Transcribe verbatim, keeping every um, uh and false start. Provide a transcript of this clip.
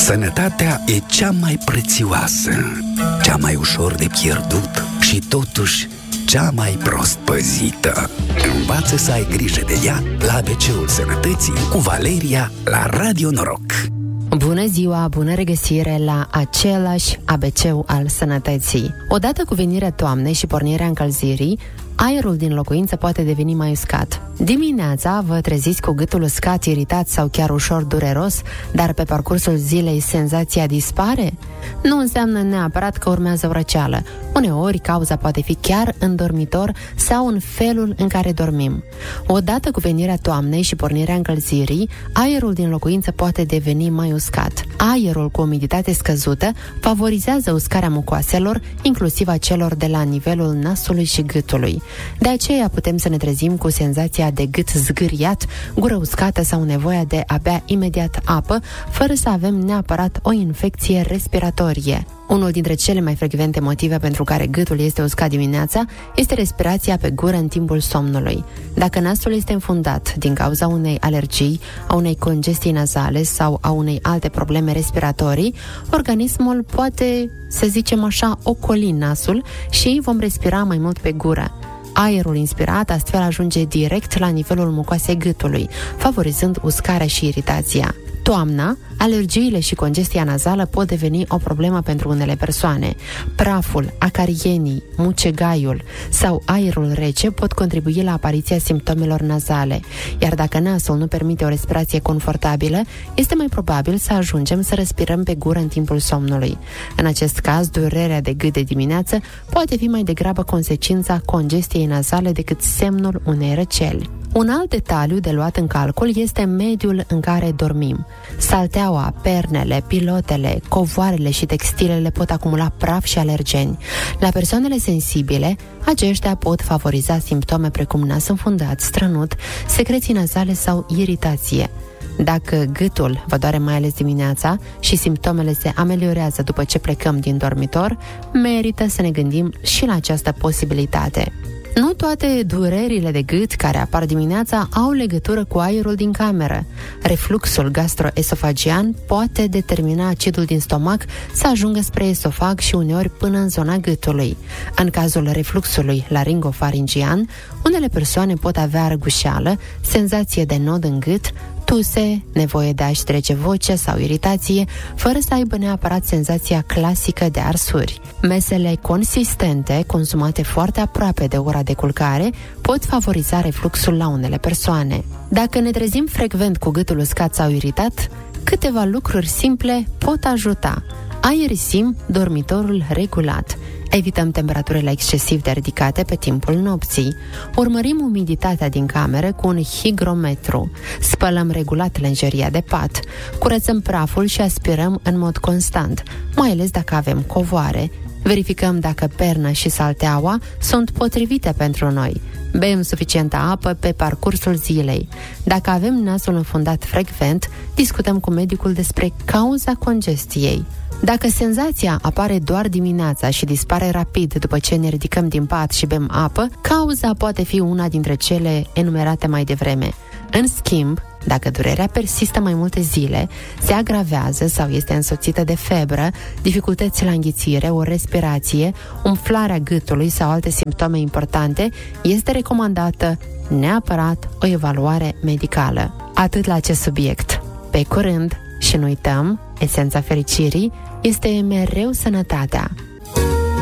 Sănătatea e cea mai prețioasă, cea mai ușor de pierdut și totuși cea mai prost păzită. Învață să ai grijă de ea la A B C-ul Sănătății cu Valeria la Radio Noroc. Bună ziua, bună regăsire la același A B C-ul al Sănătății. Odată cu venirea toamnei și pornirea încălzirii, aerul din locuință poate deveni mai uscat. Dimineața vă treziți cu gâtul uscat, iritat sau chiar ușor dureros, dar pe parcursul zilei senzația dispare? Nu înseamnă neapărat că urmează o răceală. Uneori cauza poate fi chiar în dormitor sau în felul în care dormim. Odată cu venirea toamnei și pornirea încălzirii, aerul din locuință poate deveni mai uscat. Aerul cu umiditate scăzută favorizează uscarea mucoaselor, inclusiv a celor de la nivelul nasului și gâtului. De aceea putem să ne trezim cu senzația de gât zgâriat, gură uscată sau nevoia de a bea imediat apă, fără să avem neapărat o infecție respiratorie. Unul dintre cele mai frecvente motive pentru care gâtul este uscat dimineața este respirația pe gură în timpul somnului. Dacă nasul este înfundat din cauza unei alergii, a unei congestii nazale sau a unei alte probleme respiratorii, organismul poate, să zicem așa, ocoli nasul și vom respira mai mult pe gură. Aerul inspirat astfel ajunge direct la nivelul mucoasei gâtului, favorizând uscarea și iritația. Toamna, alergiile și congestia nazală pot deveni o problemă pentru unele persoane. Praful, acarienii, mucegaiul sau aerul rece pot contribui la apariția simptomelor nazale, iar dacă nasul nu permite o respirație confortabilă, este mai probabil să ajungem să respirăm pe gură în timpul somnului. În acest caz, durerea de gât de dimineață poate fi mai degrabă consecința congestiei nazale decât semnul unei răceli. Un alt detaliu de luat în calcul este mediul în care dormim. Salteaua, pernele, pilotele, covoarele și textilele pot acumula praf și alergeni. La persoanele sensibile, aceștia pot favoriza simptome precum nas înfundat, strănut, secreții nazale sau iritație. Dacă gâtul vă doare mai ales dimineața și simptomele se ameliorează după ce plecăm din dormitor, merită să ne gândim și la această posibilitate. Nu toate durerile de gât care apar dimineața au legătură cu aerul din cameră. Refluxul gastroesofagian poate determina acidul din stomac să ajungă spre esofag și uneori până în zona gâtului. În cazul refluxului laringofaringian, unele persoane pot avea răgușeală, senzație de nod în gât, tuse, nevoie de a-și trece vocea sau iritație, fără să aibă neapărat senzația clasică de arsuri. Mesele consistente, consumate foarte aproape de ora de culcare, pot favoriza refluxul la unele persoane. Dacă ne trezim frecvent cu gâtul uscat sau iritat, câteva lucruri simple pot ajuta. Aerisim dormitorul regulat. Evităm temperaturile excesiv de ridicate pe timpul nopții. Urmărim umiditatea din cameră cu un higrometru. Spălăm regulat lenjeria de pat. Curățăm praful și aspirăm în mod constant, mai ales dacă avem covoare. Verificăm dacă perna și salteaua sunt potrivite pentru noi. Bem suficientă apă pe parcursul zilei. Dacă avem nasul înfundat frecvent, discutăm cu medicul despre cauza congestiei. Dacă senzația apare doar dimineața și dispare rapid după ce ne ridicăm din pat și bem apă, cauza poate fi una dintre cele enumerate mai devreme. În schimb, dacă durerea persistă mai multe zile, se agravează sau este însoțită de febră, dificultăți la înghițire, o respirație, umflarea gâtului sau alte simptome importante, este recomandată neapărat o evaluare medicală. Atât la acest subiect. Pe curând, și nu uităm, esența fericirii este mereu sănătatea.